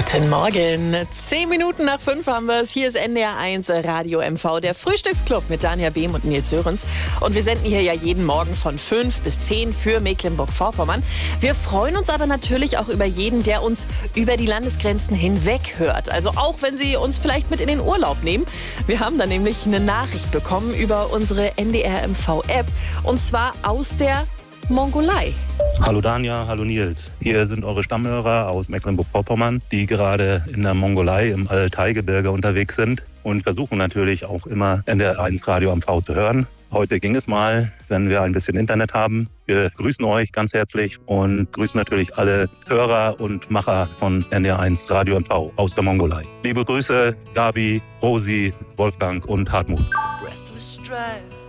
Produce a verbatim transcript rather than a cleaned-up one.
Guten Morgen. Zehn Minuten nach fünf haben wir es. Hier ist N D R eins Radio M V, der Frühstücksclub mit Danja Behm und Nils Sörens. Und wir senden hier ja jeden Morgen von fünf bis zehn für Mecklenburg-Vorpommern. Wir freuen uns aber natürlich auch über jeden, der uns über die Landesgrenzen hinweg hört. Also auch wenn Sie uns vielleicht mit in den Urlaub nehmen. Wir haben da nämlich eine Nachricht bekommen über unsere N D R M V-App. Und zwar aus der Mongolei. Hallo Danja, hallo Nils. Hier sind eure Stammhörer aus Mecklenburg-Vorpommern, die gerade in der Mongolei im Altai-Gebirge unterwegs sind und versuchen natürlich auch immer N D R eins Radio M V zu hören. Heute ging es mal, wenn wir ein bisschen Internet haben. Wir grüßen euch ganz herzlich und grüßen natürlich alle Hörer und Macher von N D R eins Radio M V aus der Mongolei. Liebe Grüße, Gabi, Rosi, Wolfgang und Hartmut. Breathless strive.